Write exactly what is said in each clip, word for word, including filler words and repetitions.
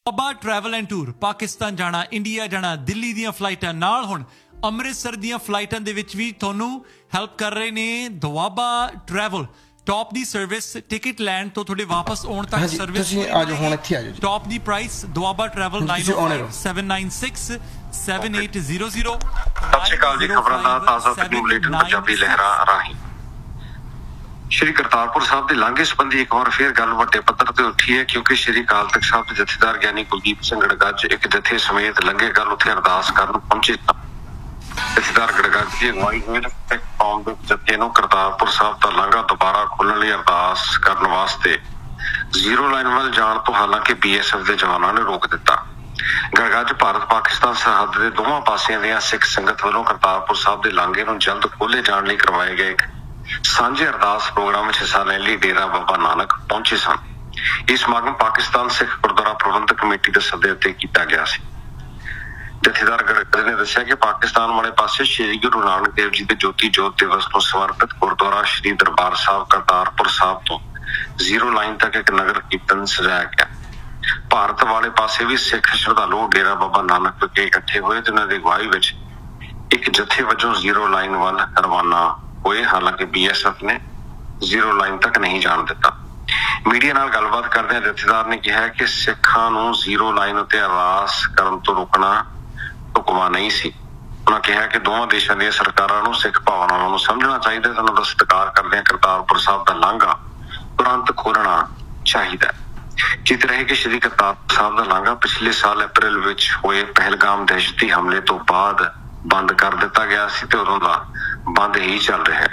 Baba travel and tour Pakistan ਜਾਣਾ, India ਜਾਣਾ, ਦਿੱਲੀ ਦੀਆਂ ਫਲਾਈਟਾਂ ਨਾਲ ਹੁਣ ਅੰਮ੍ਰਿਤਸਰ ਦੀਆਂ ਫਲਾਈਟਾਂ ਦੇ ਵਿੱਚ ਵੀ ਤੁਹਾਨੂੰ ਹੈਲਪ ਕਰ ਰਹੇ ਨੇ ਦੁਆਬਾ ਟਰੈਵਲ। ਟੌਪ ਦੀ ਸਰਵਿਸ, ਟਿਕਟ ਲੈਣ ਤੋਂ ਤੁਹਾਡੇ ਵਾਪਸ ਆਉਣ ਤੱਕ ਸਰਵਿਸ। ਤੁਸੀਂ ਆ ਜਾਓ ਹੁਣ, ਇੱਥੇ ਆ ਜਾਓ ਜੀ। ਟੌਪ ਦੀ price Doaba travel nine oh five seven nine six seven eight zero zero। ਸਤਿ ਸ਼੍ਰੀ ਅਕਾਲ ਜੀ। ਖਬਰਾਂ ਦਾ ਤਾਜ਼ਾ ਤਰੀਨ ਬੁਲੇਟਿਨ ਪੰਜਾਬੀ ਲਹਿਰਾਂ ਰਾਹੀਂ। ਸ਼੍ਰੀ ਕਰਤਾਰਪੁਰ ਸਾਹਿਬ ਦੇ ਲਾਂਘੇ ਸੰਬੰਧੀ ਇੱਕ ਵਾਰ ਫਿਰ ਗੱਲ ਵੱਡੇ ਪੱਧਰ ਤੇ ਉੱਠੀ ਹੈ, ਕਿਉਂਕਿ ਸ਼੍ਰੀ ਅਕਾਲ ਤਖ਼ਤ ਸਾਹਿਬ ਦੇ ਜਥੇਦਾਰ ਗਿਆਨੀ ਕੁਲਦੀਪ ਸਿੰਘ ਗੜਗੱਜ ਇੱਕ ਜਥੇ ਸਮੇਤ ਲੰਘੇ ਗੱਲ ਉੱਥੇ ਅਰਦਾਸ ਕਰਨ ਪਹੁੰਚੇ। ਜਥੇਦਾਰ ਗੜਗੱਜ ਦੀ ਅਗਵਾਈ ਹੇਠ ਸਿੱਖ ਕੌਮ ਦੇ ਜਥੇ ਨੂੰ ਕਰਤਾਰਪੁਰ ਸਾਹਿਬ ਦਾ ਲਾਂਘਾ ਦੁਬਾਰਾ ਖੋਲ੍ਹਣ ਲਈ ਅਰਦਾਸ ਕਰਨ ਵਾਸਤੇ ਜ਼ੀਰੋ ਲਾਈਨ ਵੱਲ ਜਾਣ ਤੋਂ ਹਾਲਾਂਕਿ ਬੀ ਐਸ ਐਫ ਦੇ ਜਵਾਨਾਂ ਨੇ ਰੋਕ ਦਿੱਤਾ। ਗੜਗੱਜ ਭਾਰਤ ਪਾਕਿਸਤਾਨ ਸਰਹੱਦ ਦੇ ਦੋਵਾਂ ਪਾਸਿਆਂ ਦੀਆਂ ਸਿੱਖ ਸੰਗਤ ਵੱਲੋਂ ਕਰਤਾਰਪੁਰ ਸਾਹਿਬ ਦੇ ਲਾਂਘੇ ਨੂੰ ਜਲਦ ਖੋਲ੍ਹੇ ਜਾਣ ਲਈ ਕਰਵਾਏ ਗਏ ਸਾਂਝੇ ਅਰਦਾਸ ਪ੍ਰੋਗਰਾਮ ਵਿੱਚ ਹਿੱਸਾ ਲੈਣ ਲਈ ਡੇਰਾ ਬਾਬਾ ਨਾਨਕ ਪਹੁੰਚੇ ਸਨ। ਇਹ ਸਮਾਗਮ ਪਾਕਿਸਤਾਨ ਸਿੱਖ ਗੁਰਦੁਆਰਾ ਪ੍ਰਬੰਧਕ ਕਮੇਟੀ ਦੇ ਸੱਦੇ ਉੱਤੇ ਕੀਤਾ ਗਿਆ ਸੀ। ਜਥੇਦਾਰ ਗੜਗੱਜ ਨੇ ਦੱਸਿਆ ਕਿ ਪਾਕਿਸਤਾਨ ਵਾਲੇ ਪਾਸੇ ਸ਼੍ਰੀ ਗੁਰੂ ਨਾਨਕ ਦੇਵ ਜੀ ਦੇ ਜੋਤੀ ਜੋਤ ਦਿਵਸ ਨੂੰ ਸਮਰਪਿਤ ਗੁਰਦੁਆਰਾ ਸ਼੍ਰੀ ਦਰਬਾਰ ਸਾਹਿਬ ਕਰਤਾਰਪੁਰ ਸਾਹਿਬ ਤੋਂ ਜ਼ੀਰੋ ਲਾਈਨ ਤੱਕ ਇੱਕ ਨਗਰ ਕੀਰਤਨ ਸਜਾਇਆ ਗਿਆ। ਭਾਰਤ ਵਾਲੇ ਪਾਸੇ ਵੀ ਸਿੱਖ ਸ਼ਰਧਾਲੂ ਡੇਰਾ ਬਾਬਾ ਨਾਨਕ ਵਿਖੇ ਇਕੱਠੇ ਹੋਏ ਤੇ ਉਹਨਾਂ ਦੀ ਅਗਵਾਈ ਵਿੱਚ ਇੱਕ ਜਥੇ ਵਜੋਂ ਜ਼ੀਰੋ ਲਾਈਨ ਵੱਲ ਰਵਾਨਾ ਹੋਏ। ਹਾਲਾਂਕਿ ਬੀ ਐਸ ਐਫ ਨੇ ਜ਼ੀਰੋ ਲਾਈਨ ਤੱਕ ਨਹੀਂ ਜਾਣ ਦਿੱਤਾ। ਮੀਡੀਆ ਨਾਲ ਗੱਲਬਾਤ ਕਰਦਿਆਂ ਜਥੇਦਾਰ ਨੇ ਕਿਹਾ ਕਿ ਸਿੱਖਾਂ ਨੂੰ ਜ਼ੀਰੋ ਲਾਈਨ ਉੱਤੇ ਅਰਦਾਸ ਕਰਨ ਤੋਂ ਰੋਕਣਾ ਢੁਕਵਾਂ ਨਹੀਂ ਸੀ। ਉਹਨਾਂ ਕਿਹਾ ਕਿ ਦੋਵਾਂ ਦੇਸ਼ਾਂ ਦੀਆਂ ਸਰਕਾਰਾਂ ਨੂੰ ਸਿੱਖ ਭਾਵਨਾਵਾਂ ਨੂੰ ਸਮਝਣਾ ਚਾਹੀਦਾ ਤੇ ਉਹਨਾਂ ਦਾ ਸਤਿਕਾਰ ਕਰਦਿਆਂ ਕਰਤਾਰਪੁਰ ਸਾਹਿਬ ਦਾ ਲਾਂਘਾ ਤੁਰੰਤ ਖੋਲ੍ਹਣਾ ਚਾਹੀਦਾ। ਚਿਤ ਰਹੇ ਕਿ ਸ਼੍ਰੀ ਕਰਤਾਰਪੁਰ ਸਾਹਿਬ ਦਾ ਲਾਂਘਾ ਪਿਛਲੇ ਸਾਲ ਅਪ੍ਰੈਲ ਵਿੱਚ ਹੋਏ ਪਹਿਲਗਾਮ ਦਹਿਸ਼ਤੀ ਹਮਲੇ ਤੋਂ ਬਾਅਦ ਬੰਦ ਕਰ ਦਿੱਤਾ ਗਿਆ ਸੀ ਤੇ ਉਦੋਂ ਦਾ ਬੰਦ ਹੀ ਚੱਲ ਰਿਹਾ ਹੈ।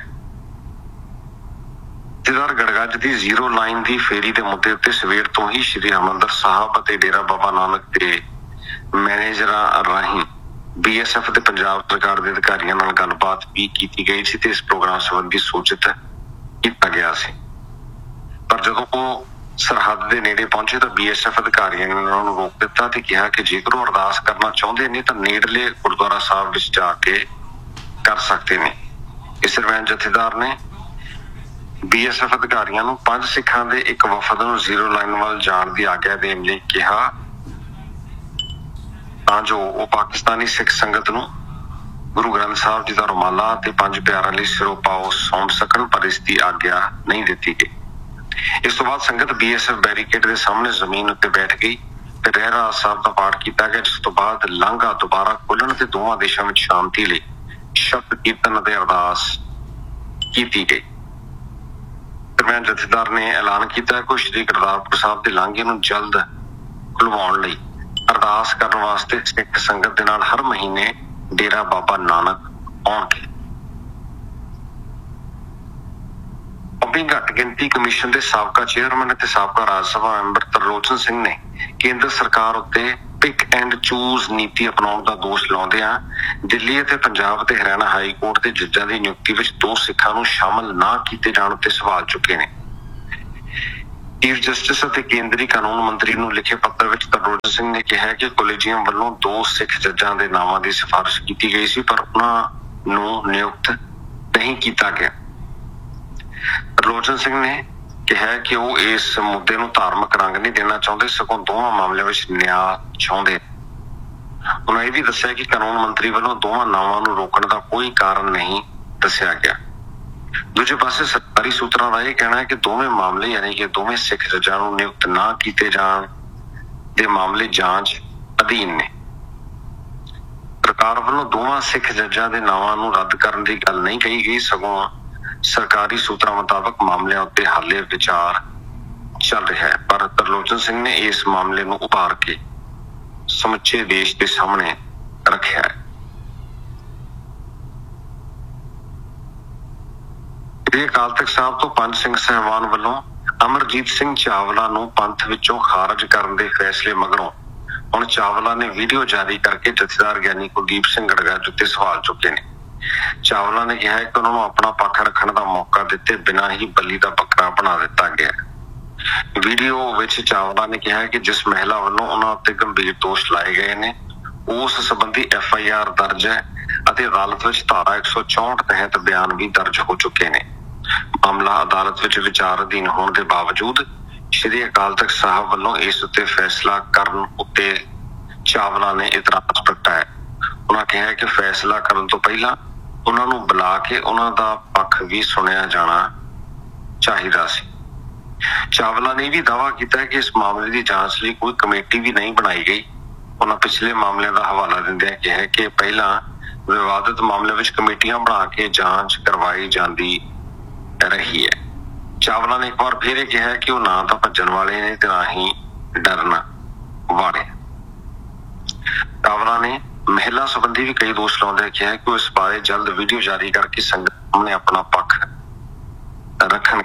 ਜਥੇਦਾਰ ਗੜਗੱਜ ਦੀ ਜ਼ੀਰੋ ਲਾਈਨ ਦੀ ਫੇਰੀ ਦੇ ਮੁੱਦੇ ਉੱਤੇ ਸਵੇਰ ਤੋਂ ਹੀ ਸ਼੍ਰੀ ਹਰਿਮੰਦਰ ਸਾਹਿਬ ਅਤੇ ਡੇਰਾ ਬਾਬਾ ਨਾਨਕ ਦੇ ਮੈਨੇਜਰਾਂ ਰਾਹੀਂ ਬੀ ਐਸ ਐਫ ਦੇ ਪੰਜਾਬ ਸਰਕਾਰ ਦੇ ਅਧਿਕਾਰੀਆਂ ਨਾਲ ਗੱਲਬਾਤ ਵੀ ਕੀਤੀ ਗਈ ਸੀ ਤੇ ਇਸ ਪ੍ਰੋਗਰਾਮ ਸੰਬੰਧੀ ਸੂਚਿਤ ਕੀਤਾ ਗਿਆ ਸੀ। ਪਰ ਜਦੋਂ ਉਹ ਸਰਹੱਦ ਦੇ ਨੇੜੇ ਪਹੁੰਚੇ ਤਾਂ ਬੀ ਐਸ ਐਫ ਅਧਿਕਾਰੀਆਂ ਨੇ ਉਹਨਾਂ ਨੂੰ ਰੋਕ ਦਿੱਤਾ ਤੇ ਕਿਹਾ ਕਿ ਜੇਕਰ ਉਹ ਅਰਦਾਸ ਕਰਨਾ ਚਾਹੁੰਦੇ ਨੇ ਤਾਂ ਨੇੜਲੇ ਗੁਰਦੁਆਰਾ ਸਾਹਿਬ ਵਿੱਚ ਜਾ ਕੇ ਕਰ ਸਕਦੇ ਨੇ। ਇਸ ਦਰਮਿਆਨ ਜਥੇਦਾਰ ਨੇ ਬੀ ਐਸ ਐਫ ਅਧਿਕਾਰੀਆਂ ਨੂੰ ਪੰਜ ਸਿੱਖਾਂ ਦੇ ਇੱਕ ਵਫਦ ਨੂੰ ਜ਼ੀਰੋ ਲਾਈਨ ਵੱਲ ਜਾਣ ਦੀ ਆਗਿਆ ਦੇਣ ਲਈ ਕਿਹਾ ਤਾਂ ਜੋ ਉਹ ਪਾਕਿਸਤਾਨੀ ਸਿੱਖ ਸੰਗਤ ਨੂੰ ਗੁਰੂ ਗ੍ਰੰਥ ਸਾਹਿਬ ਜੀ ਦਾ ਰੁਮਾਲਾ ਤੇ ਪੰਜ ਪਿਆਰਿਆਂ ਲਈ ਸਿਰੋਪਾਓ ਸੌਂਪ ਸਕਣ, ਪਰ ਇਸ ਦੀ ਆਗਿਆ ਨਹੀਂ ਦਿੱਤੀ ਗਈ। ਇਸ ਤੋਂ ਬਾਅਦ ਸੰਗਤ ਬੀ ਐਸ ਐਫ ਬੈਰੀਕੇਡ ਦੇ ਸਾਹਮਣੇ ਜ਼ਮੀਨ ਉੱਤੇ ਬੈਠ ਗਈ ਤੇ ਰਹਿਰਾਸ ਸਾਹਿਬ ਦਾ ਪਾਠ ਕੀਤਾ ਗਿਆ, ਜਿਸ ਤੋਂ ਬਾਅਦ ਲਾਂਘਾ ਦੁਬਾਰਾ ਖੋਲ੍ਹਣ ਤੇ ਦੋਵਾਂ ਦੇਸ਼ਾਂ ਵਿੱਚ ਸ਼ਾਂਤੀ ਲਈ ਸ਼ਬਦ ਕੀਰਤਨ ਅਤੇ ਅਰਦਾਸ ਕੀਤੀ ਗਈ। ਦਰਮਿਆਨ ਜਥੇਦਾਰ ਨੇ ਐਲਾਨ ਕੀਤਾ ਕਿ ਸ਼੍ਰੀ ਕਰਤਾਰਪੁਰ ਸਾਹਿਬ ਦੇ ਲਾਂਘੇ ਨੂੰ ਜਲਦ ਖੁਲਵਾਉਣ ਲਈ ਅਰਦਾਸ ਕਰਨ ਵਾਸਤੇ ਸਿੱਖ ਸੰਗਤ ਦੇ ਨਾਲ ਹਰ ਮਹੀਨੇ ਡੇਰਾ ਬਾਬਾ ਨਾਨਕ ਆਉਣਗੇ। ਬੰਬੀ ਘੱਟ ਗਿਣਤੀ ਕਮਿਸ਼ਨ ਦੇ ਸਾਬਕਾ ਚੇਅਰਮੈਨ ਅਤੇ ਸਾਬਕਾ ਰਾਜ ਸਭਾ ਮੈਂਬਰ ਤਰਲੋਚਨ ਸਿੰਘ ਨੇ ਕੇਂਦਰ ਸਰਕਾਰ ਉੱਤੇ ਪਿਕ ਐਂਡ ਚੂਜ਼ ਨੀਤੀ ਅਪਣਾਉਣ ਦਾ ਦੋਸ਼ ਲਾਉਂਦਿਆਂ ਦਿੱਲੀ ਅਤੇ ਪੰਜਾਬ ਤੇ ਹਰਿਆਣਾ ਹਾਈ ਕੋਰਟ ਦੇ ਜੱਜਾਂ ਦੀ ਨਿਯੁਕਤੀ ਵਿੱਚ ਦੋ ਸਿੱਖਾਂ ਨੂੰ ਸ਼ਾਮਲ ਨਾ ਕੀਤੇ ਜਾਣ ਉੱਤੇ ਸਵਾਲ ਚੁੱਕੇ ਨੇ। ਚੀਫ ਜਸਟਿਸ ਅਤੇ ਕੇਂਦਰੀ ਕਾਨੂੰਨ ਮੰਤਰੀ ਨੂੰ ਲਿਖੇ ਪੱਤਰ ਵਿੱਚ ਤਰਲੋਚਨ ਸਿੰਘ ਨੇ ਕਿਹਾ ਕਿ ਕੋਲੇਜੀਅਮ ਵੱਲੋਂ ਦੋ ਸਿੱਖ ਜੱਜਾਂ ਦੇ ਨਾਵਾਂ ਦੀ ਸਿਫਾਰਿਸ਼ ਕੀਤੀ ਗਈ ਸੀ, ਪਰ ਉਹਨਾਂ ਨੂੰ ਨਿਯੁਕਤ ਨਹੀਂ ਕੀਤਾ ਗਿਆ। ਤਰਲੋਚਨ ਸਿੰਘ ਨੇ ਕਿਹਾ ਕਿ ਉਹ ਇਸ ਮੁੱਦੇ ਨੂੰ ਧਾਰਮਿਕ ਰੰਗ ਨਹੀਂ ਦੇਣਾ ਚਾਹੁੰਦੇ, ਸਗੋਂ ਦੋਵਾਂ ਮਾਮਲਿਆਂ ਵਿੱਚ ਨਿਆਂ ਚਾਹੁੰਦੇ। ਉਹਨਾਂ ਇਹ ਵੀ ਦੱਸਿਆ ਕਿ ਕਾਨੂੰਨ ਮੰਤਰੀ ਵੱਲੋਂ ਦੋਵਾਂ ਨਾਵਾਂ ਨੂੰ ਰੋਕਣ ਦਾ ਕੋਈ ਕਾਰਨ ਨਹੀਂ ਦੱਸਿਆ ਗਿਆ। ਦੂਜੇ ਪਾਸੇ ਸਰਕਾਰੀ ਸੂਤਰਾਂ ਦਾ ਇਹ ਕਹਿਣਾ ਹੈ ਕਿ ਦੋਵੇਂ ਮਾਮਲੇ ਯਾਨੀ ਕਿ ਦੋਵੇਂ ਸਿੱਖ ਜੱਜਾਂ ਨੂੰ ਨਿਯੁਕਤ ਨਾ ਕੀਤੇ ਜਾਣ ਦੇ ਮਾਮਲੇ ਜਾਂਚ ਅਧੀਨ ਨੇ। ਸਰਕਾਰ ਵੱਲੋਂ ਦੋਵਾਂ ਸਿੱਖ ਜੱਜਾਂ ਦੇ ਨਾਵਾਂ ਨੂੰ ਰੱਦ ਕਰਨ ਦੀ ਗੱਲ ਨਹੀਂ ਕਹੀ ਗਈ, ਸਗੋਂ ਸਰਕਾਰੀ ਸੂਤਰਾਂ ਮੁਤਾਬਕ ਮਾਮਲਿਆਂ ਉੱਤੇ ਹਾਲੇ ਵਿਚਾਰ ਚੱਲ ਰਿਹਾ ਹੈ। ਪਰ ਤਰਲੋਚਨ ਸਿੰਘ ਨੇ ਇਸ ਮਾਮਲੇ ਨੂੰ ਉਭਾਰ ਕੇ ਸਮੁੱਚੇ ਦੇਸ਼ ਦੇ ਸਾਹਮਣੇ ਰੱਖਿਆ ਹੈ। ਸ੍ਰੀ ਅਕਾਲ ਤਖ਼ਤ ਸਾਹਿਬ ਤੋਂ ਪੰਜ ਸਿੰਘ ਸਾਹਿਬਾਨ ਵੱਲੋਂ ਅਮਰਜੀਤ ਸਿੰਘ ਚਾਵਲਾ ਨੂੰ ਪੰਥ ਵਿੱਚੋਂ ਖਾਰਜ ਕਰਨ ਦੇ ਫੈਸਲੇ ਮਗਰੋਂ ਹੁਣ ਚਾਵਲਾ ਨੇ ਵੀਡੀਓ ਜਾਰੀ ਕਰਕੇ ਜਥੇਦਾਰ ਗਿਆਨੀ ਕੁਲਦੀਪ ਸਿੰਘ ਗੜਗੱਜ ਉੱਤੇ ਸਵਾਲ ਚੁੱਕੇ ਨੇ। ਚਾਵਲਾ ਨੇ ਕਿਹਾ ਕਿ ਉਹਨਾਂ ਨੂੰ ਆਪਣਾ ਪੱਖ ਰੱਖਣ ਦਾ ਮੌਕਾ ਦਿੱਤੇ ਬਿਨਾਂ ਹੀ ਬਲੀ ਦਾ ਬੱਕਰਾ ਬਣਾ ਦਿੱਤਾ ਗਿਆ। ਵੀਡੀਓ ਵਿੱਚ ਚਾਵਲਾ ਨੇ ਕਿਹਾ ਕਿ ਜਿਸ ਮਹਿਲਾ ਵੱਲੋਂ ਉਹਨਾਂ ਉੱਤੇ ਗੰਭੀਰ ਦੋਸ਼ ਲਾਏ ਗਏ ਨੇ ਉਸ ਸੰਬੰਧੀ ਐਫ ਆਈ ਆਰ ਦਰਜ ਹੈ ਅਤੇ ਅਦਾਲਤ ਵਿੱਚ ਧਾਰਾ ਇੱਕ ਸੌ ਚੌਂਹਠ ਤਹਿਤ ਬਿਆਨ ਵੀ ਦਰਜ ਹੋ ਚੁੱਕੇ ਨੇ। ਮਾਮਲਾ ਅਦਾਲਤ ਵਿੱਚ ਵਿਚਾਰ ਅਧੀਨ ਹੋਣ ਦੇ ਬਾਵਜੂਦ ਸ਼੍ਰੀ ਅਕਾਲ ਤਖਤ ਸਾਹਿਬ ਵੱਲੋਂ ਇਸ ਉੱਤੇ ਫੈਸਲਾ ਕਰਨ ਉੱਤੇ ਚਾਵਲਾ ਨੇ ਇਤਰਾਜ਼ ਪ੍ਰਗਟਾਇਆ। ਉਹਨਾਂ ਕਿਹਾ ਕਿ ਫੈਸਲਾ ਕਰਨ ਤੋਂ ਪਹਿਲਾਂ ਉਹਨਾਂ ਨੂੰ ਬੁਲਾ ਕੇ ਉਹਨਾਂ ਦਾ ਪੱਖ ਵੀ ਸੁਣਿਆ ਜਾਣਾ ਚਾਹੀਦਾ ਸੀ। ਚਾਵਲਾ ਨੇ ਵੀ ਦਾਅਵਾ ਕੀਤਾ ਕਿ ਇਸ ਮਾਮਲੇ ਦੀ ਜਾਂਚ ਲਈ ਕੋਈ ਕਮੇਟੀ ਵੀ ਨਹੀਂ ਬਣਾਈ ਗਈ। ਉਹਨਾਂ ਪਿਛਲੇ ਮਾਮਲਿਆਂ ਦਾ ਹਵਾਲਾ ਦਿੰਦਿਆਂ ਕਿਹਾ ਕਿ ਪਹਿਲਾਂ ਵਿਵਾਦਿਤ ਮਾਮਲੇ ਵਿੱਚ ਕਮੇਟੀਆਂ ਬਣਾ ਕੇ ਜਾਂਚ ਕਰਵਾਈ ਜਾਂਦੀ ਰਹੀ ਹੈ। ਚਾਵਲਾ ਨੇ ਇੱਕ ਵਾਰ ਫਿਰ ਇਹ ਕਿਹਾ ਕਿ ਉਹ ਨਾ ਤਾਂ ਭੱਜਣ ਵਾਲੇ ਨੇ ਤੇ ਨਾ ਹੀ ਡਰਨ ਵਾਲੇ। ਚਾਵਲਾ ਨੇ ਮਹਿਲਾ ਸੰਬੰਧੀ ਵੀ ਕਈ ਦੋਸ਼ ਲਾਉਂਦੇ ਕਿਹਾ ਕਿ ਉਹ ਇਸ ਬਾਰੇ ਜਲਦ ਵੀਡੀਓ ਜਾਰੀ ਕਰਕੇ ਸੰਗਤ ਸਾਹਮਣੇ ਆਪਣਾ ਪੱਖ ਰੱਖਣ।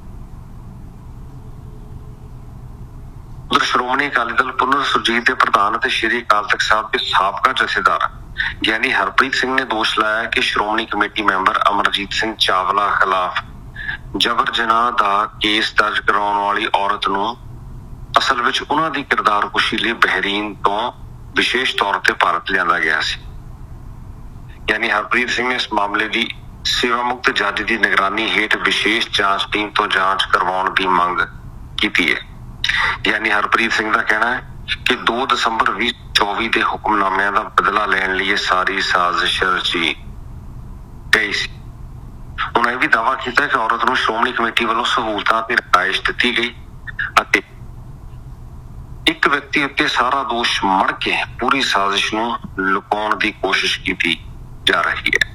ਉਧਰ ਸ਼੍ਰੋਮਣੀ ਅਕਾਲੀ ਦਲ ਪੁਨਰ ਸੁਰਜੀਤ ਦੇ ਪ੍ਰਧਾਨ ਅਤੇ ਸ਼੍ਰੀ ਅਕਾਲ ਤਖਤ ਸਾਹਿਬ ਦੇ ਸਾਬਕਾ ਜਥੇਦਾਰ ਗਿਆਨੀ ਹਰਪ੍ਰੀਤ ਸਿੰਘ ਨੇ ਦੋਸ਼ ਲਾਇਆ ਕਿ ਸ਼੍ਰੋਮਣੀ ਕਮੇਟੀ ਮੈਂਬਰ ਅਮਰਜੀਤ ਸਿੰਘ ਚਾਵਲਾ ਖਿਲਾਫ ਜਬਰ ਜਨਾਹ ਦਾ ਕੇਸ ਦਰਜ ਕਰਾਉਣ ਵਾਲੀ ਔਰਤ ਨੂੰ ਅਸਲ ਵਿੱਚ ਉਹਨਾਂ ਦੀ ਕਿਰਦਾਰਕੁਸ਼ੀ ਲਈ ਬਹਿਰੀਨ ਤੋਂ ਵਿਸ਼ੇਸ਼ ਤੌਰ ਤੇ ਭਾਰਤ ਲਿਆਂਦਾ ਗਿਆ ਸੀ। ਯਾਨੀ ਹਰਪ੍ਰੀਤ ਸਿੰਘ ਨੇ ਇਸ ਮਾਮਲੇ ਦੀ ਸੇਵਾ ਮੁਕਤ ਜੱਜ ਦੀ ਨਿਗਰਾਨੀ ਹੇਠ ਵਿਸ਼ੇਸ਼ ਜਾਂਚ ਟੀਮ ਤੋਂ ਜਾਂਚ ਕਰਵਾਉਣ ਦੀ ਮੰਗ ਕੀਤੀ ਹੈ। ਯਾਨੀ ਹਰਪ੍ਰੀਤ ਸਿੰਘ ਦਾ ਕਹਿਣਾ ਹੈ ਕਿ ਦੋ ਦਸੰਬਰ ਵੀਹ ਚੌਵੀ ਦੇ ਹੁਕਮਨਾਮਿਆਂ ਦਾ ਬਦਲਾ ਲੈਣ ਲਈ ਇਹ ਸਾਰੀ ਸਾਜ਼ਿਸ਼ ਰਚੀ ਗਈ ਸੀ। ਉਹਨਾਂ ਇਹ ਵੀ ਦਾਅਵਾ ਕੀਤਾ ਕਿ ਔਰਤ ਨੂੰ ਸ਼੍ਰੋਮਣੀ ਕਮੇਟੀ ਵੱਲੋਂ ਸਹੂਲਤਾਂ ਤੇ ਰਿਹਾਇਸ਼ ਦਿੱਤੀ ਗਈ ਅਤੇ ਇੱਕ ਵਿਅਕਤੀ ਉੱਤੇ ਸਾਰਾ ਦੋਸ਼ ਮੜ ਕੇ ਪੂਰੀ ਸਾਜ਼ਿਸ਼ ਨੂੰ ਲੁਕਾਉਣ ਦੀ ਕੋਸ਼ਿਸ਼ ਕੀਤੀ ਜਾ ਰਹੀ ਹੈ।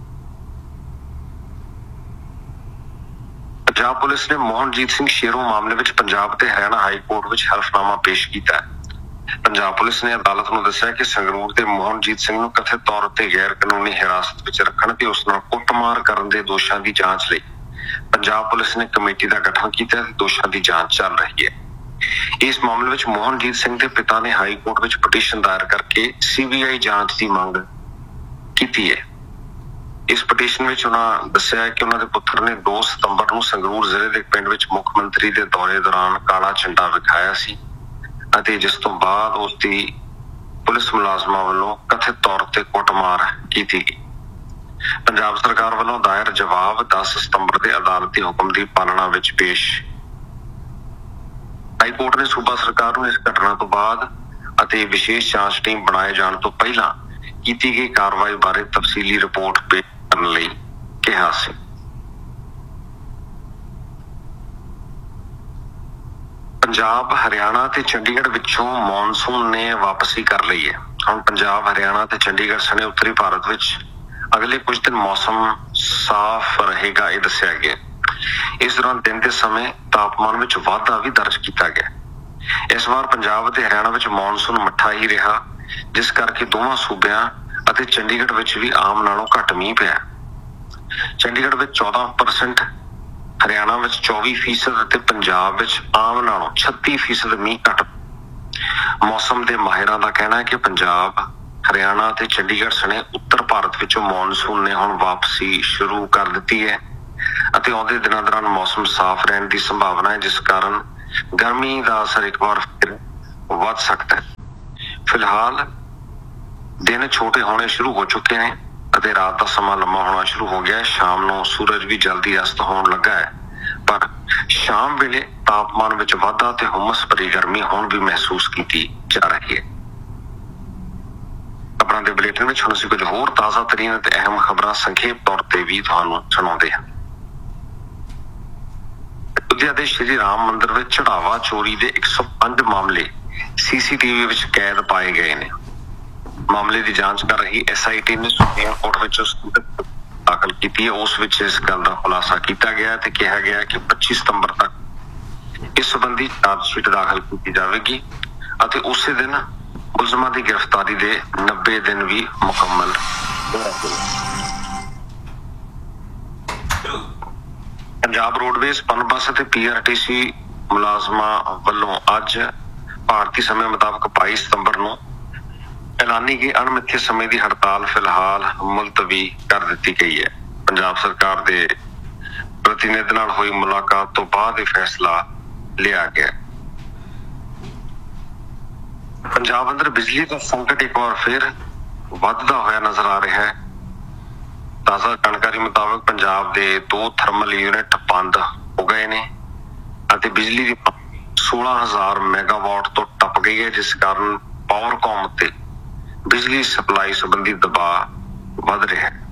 ਪੰਜਾਬ ਪੁਲਿਸ ਨੇ ਮੋਹਨਜੀਤ ਸਿੰਘ ਸ਼ੇਰੋਂ ਮਾਮਲੇ ਵਿੱਚ ਪੰਜਾਬ ਤੇ ਹਰਿਆਣਾ ਹਾਈ ਕੋਰਟ ਵਿੱਚ ਹਲਫਨਾਮਾ ਪੇਸ਼ ਕੀਤਾ। ਪੰਜਾਬ ਪੁਲਿਸ ਨੇ ਅਦਾਲਤ ਨੂੰ ਦੱਸਿਆ ਕਿ ਸੰਗਰੂਰ ਦੇ ਮੋਹਨਜੀਤ ਸਿੰਘ ਨੂੰ ਕਥਿਤ ਤੌਰ ਤੇ ਗੈਰ ਕਾਨੂੰਨੀ ਹਿਰਾਸਤ ਵਿੱਚ ਰੱਖਣ ਤੇ ਉਸ ਨਾਲ ਕੁੱਟਮਾਰ ਕਰਨ ਦੇ ਦੋਸ਼ਾਂ ਦੀ ਜਾਂਚ ਲਈ ਪੰਜਾਬ ਪੁਲਿਸ ਨੇ ਕਮੇਟੀ ਦਾ ਗਠਨ ਕੀਤਾ ਤੇ ਦੋਸ਼ਾਂ ਦੀ ਜਾਂਚ ਚੱਲ ਰਹੀ ਹੈ। ਇਸ ਮਾਮਲੇ ਵਿੱਚ ਮੋਹਨਜੀਤ ਸਿੰਘ ਦੇ ਪਿਤਾ ਨੇ ਹਾਈ ਕੋਰਟ ਵਿੱਚ ਪਟੀਸ਼ਨ ਦਾਇਰ ਕਰਕੇ ਸੀ ਬੀ ਆਈ ਜਾਂਚ ਦੀ ਮੰਗ ਕੀਤੀ ਹੈ। ਇਸ ਪਟੀਸ਼ਨ ਵਿੱਚ ਉਹਨਾਂ ਦੱਸਿਆ ਕਿ ਉਹਨਾਂ ਦੇ ਪੁੱਤਰ ਨੇ ਦੋ ਸਤੰਬਰ ਨੂੰ ਸੰਗਰੂਰ ਜ਼ਿਲ੍ਹੇ ਦੇ ਪਿੰਡ ਵਿੱਚ ਮੁੱਖ ਮੰਤਰੀ ਦੇ ਦੌਰੇ ਦੌਰਾਨ ਕਾਲਾ ਝੰਡਾ ਵਿਖਾਇਆ ਸੀ ਅਤੇ ਜਿਸ ਤੋਂ ਬਾਅਦ ਉਸ ਦੀ ਪੁਲਿਸ ਮੁਲਾਜ਼ਮਾਂ ਵੱਲੋਂ ਕਥਿਤ ਤੌਰ ਤੇ ਕੁੱਟਮਾਰ ਕੀਤੀ ਗਈ। ਪੰਜਾਬ ਸਰਕਾਰ ਵੱਲੋਂ ਦਾਇਰ ਜਵਾਬ ਦਸ ਸਤੰਬਰ ਦੇ ਅਦਾਲਤੀ ਹੁਕਮ ਦੀ ਪਾਲਣਾ ਵਿੱਚ ਪੇਸ਼। ਹਾਈ ਕੋਰਟ ਨੇ ਸੂਬਾ ਸਰਕਾਰ ਨੂੰ ਇਸ ਘਟਨਾ ਤੋਂ ਬਾਅਦ ਅਤੇ ਵਿਸ਼ੇਸ਼ ਜਾਂਚ ਟੀਮ ਬਣਾਏ ਜਾਣ ਤੋਂ ਪਹਿਲਾਂ ਕੀਤੀ ਗਈ ਕਾਰਵਾਈ ਬਾਰੇ ਤਫਸੀਲੀ ਰਿਪੋਰਟ ਪੇਸ਼ ਕਰਨ ਲਈ ਕਿਹਾ ਸੀ। ਪੰਜਾਬ, ਹਰਿਆਣਾ ਤੇ ਚੰਡੀਗੜ੍ਹ ਵਿੱਚੋਂ ਮੌਨਸੂਨ ਨੇ ਵਾਪਸੀ ਕਰ ਲਈ ਹੈ। ਹੁਣ ਪੰਜਾਬ, ਹਰਿਆਣਾ ਤੇ ਚੰਡੀਗੜ੍ਹ ਸਣੇ ਉੱਤਰੀ ਭਾਰਤ ਵਿੱਚ ਅਗਲੇ ਕੁਝ ਦਿਨ ਮੌਸਮ ਸਾਫ਼ ਰਹੇਗਾ, ਇਹ ਦੱਸਿਆ ਗਿਆ। ਇਸ ਦੌਰਾਨ ਦਿਨ ਦੇ ਸਮੇਂ ਤਾਪਮਾਨ ਵਿੱਚ ਵਾਧਾ ਵੀ ਦਰਜ ਕੀਤਾ ਗਿਆ। ਇਸ ਵਾਰ ਪੰਜਾਬ ਅਤੇ ਹਰਿਆਣਾ ਵਿੱਚ ਮੌਨਸੂਨ ਮੱਠਾ ਹੀ ਰਿਹਾ, ਜਿਸ ਕਰਕੇ ਦੋਵਾਂ ਸੂਬਿਆਂ ਅਤੇ ਚੰਡੀਗੜ੍ਹ ਵਿੱਚ ਵੀ ਆਮ ਨਾਲੋਂ ਘੱਟ ਮੀਂਹ ਪਿਆ। ਚੰਡੀਗੜ੍ਹ ਵਿੱਚ ਚੌਦਾਂ ਪਰਸੈਂਟ, ਹਰਿਆਣਾ ਵਿੱਚ ਚੌਵੀ ਫੀਸਦ ਅਤੇ ਪੰਜਾਬ ਵਿੱਚ ਆਮ ਨਾਲੋਂ ਛੱਤੀ ਫੀਸਦ ਮੀਂਹ ਘੱਟ। ਮੌਸਮ ਦੇ ਮਾਹਿਰਾਂ ਦਾ ਕਹਿਣਾ ਹੈ ਕਿ ਪੰਜਾਬ, ਹਰਿਆਣਾ ਅਤੇ ਚੰਡੀਗੜ੍ਹ ਸਣੇ ਉੱਤਰ ਭਾਰਤ ਵਿੱਚੋਂ ਮੌਨਸੂਨ ਨੇ ਹੁਣ ਵਾਪਸੀ ਸ਼ੁਰੂ ਕਰ ਦਿੱਤੀ ਹੈ ਅਤੇ ਆਉਂਦੇ ਦਿਨਾਂ ਦੌਰਾਨ ਮੌਸਮ ਸਾਫ਼ ਰਹਿਣ ਦੀ ਸੰਭਾਵਨਾ ਹੈ, ਜਿਸ ਕਾਰਨ ਗਰਮੀ ਦਾ ਅਸਰ ਇੱਕ ਵਾਰ ਫਿਰ ਵੱਧ ਸਕਦਾ ਹੈ। ਫਿਲਹਾਲ ਦਿਨ ਛੋਟੇ ਹੋਣੇ ਸ਼ੁਰੂ ਹੋ ਚੁੱਕੇ ਨੇ ਅਤੇ ਰਾਤ ਦਾ ਸਮਾਂ ਲੰਮਾ ਹੋਣਾ ਸ਼ੁਰੂ ਹੋ ਗਿਆ ਹੈ। ਸ਼ਾਮ ਨੂੰ ਸੂਰਜ ਵੀ ਜਲਦੀ ਅਸਤ ਹੋਣ ਲੱਗਾ ਹੈ, ਪਰ ਸ਼ਾਮ ਵੇਲੇ ਤਾਪਮਾਨ ਵਿੱਚ ਵਾਧਾ ਤੇ ਹੁਮਸ ਭਰੀ ਗਰਮੀ ਹੁਣ ਵੀ ਮਹਿਸੂਸ ਕੀਤੀ ਜਾ ਰਹੀ ਹੈ। ਖਬਰਾਂ ਦੇ ਬੁਲੇਟਿਨ ਵਿੱਚ ਹੁਣ ਅਸੀਂ ਕੁਝ ਹੋਰ ਤਾਜ਼ਾ ਤਰੀਨ ਅਤੇ ਅਹਿਮ ਖਬਰਾਂ ਸੰਖੇਪ ਤੌਰ ਤੇ ਵੀ ਤੁਹਾਨੂੰ ਸੁਣਾਉਂਦੇ ਹਾਂ। ਅਯੁੱਧਿਆ ਦੇ ਸ਼੍ਰੀ ਰਾਮ ਮੰਦਿਰ ਵਿੱਚ ਚੜਾਵਾ ਚੋਰੀ ਦੇ ਇੱਕ ਸੌ ਪੰਜ ਮਾਮਲੇ ਸੀ ਸੀ ਟੀ ਵੀ ਵਿੱਚ ਕੈਦ ਪਾਏ ਗਏ ਨੇ। ਮਾਮਲੇ ਦੀ ਜਾਂਚ ਕਰ ਰਹੀ ਐਸ ਆਈ ਟੀ ਨੇ ਸੁਪਰੀਮ ਕੋਰਟ ਵਿੱਚ ਦਾਖਲ ਕੀਤੀ ਹੈ। ਉਸ ਵਿੱਚ ਇਸ ਗੱਲ ਦਾ ਖੁਲਾਸਾ ਕੀਤਾ ਗਿਆ ਤੇ ਕਿਹਾ ਗਿਆ ਕਿ ਪੱਚੀ ਸਤੰਬਰ ਤੱਕ ਇਸ ਸੰਬੰਧੀ ਚਾਰਜ ਸ਼ੀਟ ਦਾਖਲ ਕੀਤੀ ਜਾਵੇਗੀ ਅਤੇ ਉਸੇ ਦਿਨ ਮੁਲਜ਼ਮਾਂ ਦੀ ਗ੍ਰਿਫਤਾਰੀ ਦੇ ਨੱਬੇ ਦਿਨ ਵੀ ਮੁਕੰਮਲ ਹੋ ਜਾਣਗੇ। ਪੰਜਾਬ ਰੋਡਵੇਜ਼, ਪਨ ਬੱਸ ਅਤੇ ਪੀ ਆਰ ਟੀ ਸੀ ਮੁਲਾਜ਼ਮਾਂ ਵੱਲੋਂ ਅੱਜ ਭਾਰਤੀ ਸਮੇਂ ਮੁਤਾਬਕ ਬਾਈ ਸਤੰਬਰ ਨੂੰ ਐਲਾਨੀ ਗਈ ਅਣਮਿੱਥੇ ਸਮੇਂ ਦੀ ਹੜਤਾਲ ਫਿਲਹਾਲ ਮੁਲਤਵੀ ਕਰ ਦਿੱਤੀ ਗਈ ਹੈ। ਪੰਜਾਬ ਸਰਕਾਰ ਦੇ ਪ੍ਰਤੀਨਿਧ ਨਾਲ ਹੋਈ ਮੁਲਾਕਾਤ ਤੋਂ ਬਾਅਦ ਇਹ ਫੈਸਲਾ ਲਿਆ ਗਿਆ। ਪੰਜਾਬ ਅੰਦਰ ਬਿਜਲੀ ਦਾ ਸੰਕਟ ਇੱਕ ਵਾਰ ਫਿਰ ਵੱਧਦਾ ਹੋਇਆ ਨਜ਼ਰ ਆ ਰਿਹਾ ਹੈ। ਤਾਜ਼ਾ ਜਾਣਕਾਰੀ ਮੁਤਾਬਕ ਪੰਜਾਬ ਦੇ ਦੋ ਥਰਮਲ ਯੂਨਿਟ ਬੰਦ ਹੋ ਗਏ ਨੇ ਅਤੇ ਬਿਜਲੀ ਦੀ सोलह हजार मेगावाट तो टप गई है, जिस कारण पावरकॉम ते बिजली सप्लाई संबंधी दबाव वध रहा है।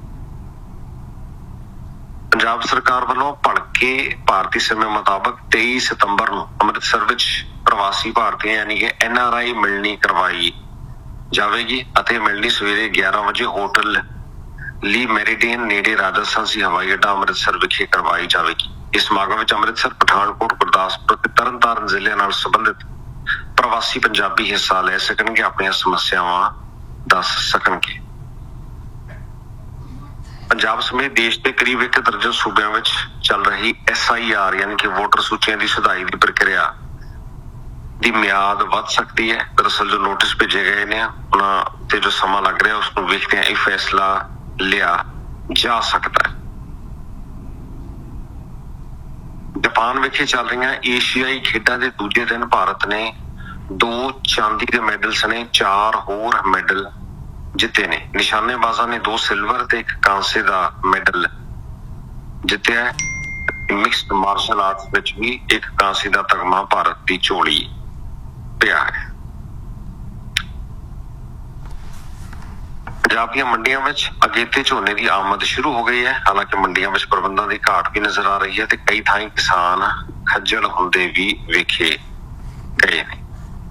पंजाब सरकार वालों भड़के भारतीय समय मुताबिक तेईस सितंबर ਨੂੰ ਅੰਮ੍ਰਿਤਸਰ ਵਿੱਚ ਪ੍ਰਵਾਸੀ ਭਾਰਤੀਆਂ यानी कि एन आर आई मिलनी करवाई जाएगी ਅਤੇ ਮਿਲਣੀ ਸਵੇਰੇ ग्यारह ਵਜੇ ਹੋਟਲ ਲੀ ਮੈਰੀਡੀਅਨ ਨੇੜੇ ਰਾਜਸਥਾਨੀ ਹਵਾਈ ਅੱਡਾ ਅੰਮ੍ਰਿਤਸਰ ਵਿਖੇ ਕਰਵਾਈ ਜਾਵੇਗੀ। ਇਸ ਸਮਾਗਮ ਵਿੱਚ ਅੰਮ੍ਰਿਤਸਰ, ਪਠਾਨਕੋਟ, ਗੁਰਦਾਸਪੁਰ ਤੇ ਤਰਨਤਾਰਨ ਜ਼ਿਲ੍ਹਿਆਂ ਨਾਲ ਸੰਬੰਧਿਤ ਪ੍ਰਵਾਸੀ ਪੰਜਾਬੀ ਹਿੱਸਾ ਲੈ ਸਕਣਗੇ, ਆਪਣੀਆਂ ਸਮੱਸਿਆਵਾਂ ਦੱਸ ਸਕਣਗੇ। ਪੰਜਾਬ ਸਮੇਤ ਦੇਸ਼ ਦੇ ਕਰੀਬ ਇੱਕ ਦਰਜਨ ਸੂਬਿਆਂ ਵਿੱਚ ਚੱਲ ਰਹੀ ਐਸ ਆਈ ਆਰ ਯਾਨੀ ਕਿ ਵੋਟਰ ਸੂਚੀਆਂ ਦੀ ਸੁਧਾਈ ਦੀ ਪ੍ਰਕਿਰਿਆ ਦੀ ਮਿਆਦ ਵੱਧ ਸਕਦੀ ਹੈ। ਦਰਅਸਲ ਜੋ ਨੋਟਿਸ ਭੇਜੇ ਗਏ ਨੇ ਉਹਨਾਂ ਤੇ ਜੋ ਸਮਾਂ ਲੱਗ ਰਿਹਾ ਉਸ ਨੂੰ ਵੇਖਦਿਆਂ ਇਹ ਫੈਸਲਾ ਲਿਆ ਜਾ ਸਕਦਾ ਹੈ। ਜਾਪਾਨ ਵਿਖੇ ਚੱਲ ਰਹੀਆਂ ਏਸ਼ੀਆਈ ਖੇਡਾਂ ਦੇ ਦੂਜੇ ਦਿਨ ਭਾਰਤ ਨੇ ਦੋ ਚਾਂਦੀ ਦੇ ਮੈਡਲ ਸਣੇ ਚਾਰ ਹੋਰ ਮੈਡਲ ਜਿੱਤੇ ਨੇ। ਨਿਸ਼ਾਨੇਬਾਜ਼ਾਂ ਨੇ ਦੋ ਸਿਲਵਰ ਤੇ ਇੱਕ ਕਾਂਸੇ ਦਾ ਮੈਡਲ ਜਿੱਤਿਆ ਹੈ। ਮਿਕਸਡ ਮਾਰਸ਼ਲ ਆਰਟਸ ਵਿੱਚ ਵੀ ਇੱਕ ਕਾਂਸੇ ਦਾ ਤਗਮਾ ਭਾਰਤ ਦੀ ਝੋਲੀ ਪਿਆ ਹੈ। ਪੰਜਾਬ ਦੀਆਂ ਮੰਡੀਆਂ ਵਿੱਚ ਅਗੇਤੇ ਝੋਨੇ ਦੀ ਆਮਦ ਸ਼ੁਰੂ ਹੋ ਗਈ ਹੈ। ਹਾਲਾਂਕਿ ਮੰਡੀਆਂ ਵਿੱਚ ਪ੍ਰਬੰਧਾਂ ਦੀ ਘਾਟ ਵੀ ਨਜ਼ਰ ਆ ਰਹੀ ਹੈ ਤੇ ਕਈ ਥਾਈਂ ਕਿਸਾਨ ਖੱਜਲ ਹੁੰਦੇ ਵੀ ਵੇਖੇ ਗਏ ਨੇ।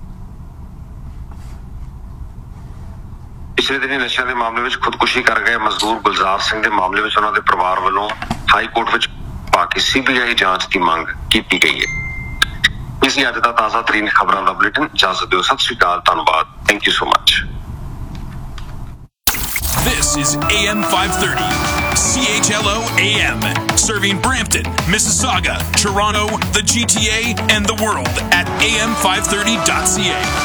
ਪਿਛਲੇ ਦਿਨੀ ਨਸ਼ਿਆਂ ਦੇ ਮਾਮਲੇ ਵਿੱਚ ਖੁਦਕੁਸ਼ੀ ਕਰ ਗਏ ਮਜ਼ਦੂਰ ਗੁਲਜ਼ਾਰ ਸਿੰਘ ਦੇ ਮਾਮਲੇ ਵਿੱਚ ਉਹਨਾਂ ਦੇ ਪਰਿਵਾਰ ਵੱਲੋਂ ਹਾਈ ਕੋਰਟ ਵਿੱਚ ਪਾ ਕੇ ਸੀ ਬੀ ਆਈ ਜਾਂਚ ਦੀ ਮੰਗ ਕੀਤੀ ਗਈ ਹੈ। ਇਸ ਹੀ ਅੱਜ ਦਾ ਤਾਜ਼ਾ ਤਰੀਨ ਖਬਰਾਂ ਦਾ ਬੁਲੇਟਿਨ। ਇਜਾਜ਼ਤ ਦਿਓ, ਸਤਿ ਸ਼੍ਰੀ ਅਕਾਲ, ਧੰਨਵਾਦ, thank you so much. This is A M five thirty, C H L O A M, serving Brampton, Mississauga, Toronto, the G T A, and the world at A M five thirty dot C A.